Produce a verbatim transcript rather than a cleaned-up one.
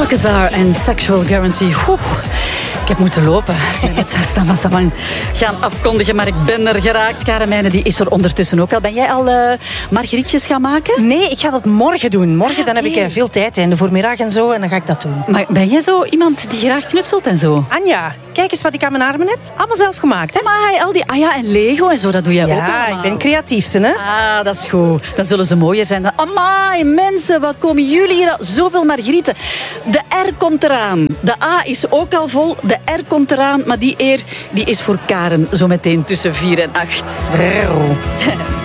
Alcazar en Sexual Guarantee. Oeh, ik heb moeten lopen. Ik ben het staan van Savan gaan afkondigen, maar ik ben er geraakt. Karamijne, die is er ondertussen ook al. Ben jij al uh, margrietjes gaan maken? Nee, ik ga dat morgen doen. Morgen ah, dan okay. heb ik uh, veel tijd in de voormiddag en zo. En dan ga ik dat doen. Maar ben jij zo iemand die graag knutselt en zo? Anja, kijk eens wat ik aan mijn armen heb. Allemaal zelf gemaakt, hè? Maar al die, ah ja, en Lego en zo, dat doe jij ja, ook allemaal. Ja, ik ben creatiefste, hè? Ah, dat is goed. Dan zullen ze mooier zijn. Amai, mensen, wat komen jullie hier? Zoveel margrieten. De R komt eraan. De A is ook al vol. De R komt eraan. Maar die eer die is voor Karen. Zometeen tussen vier en acht.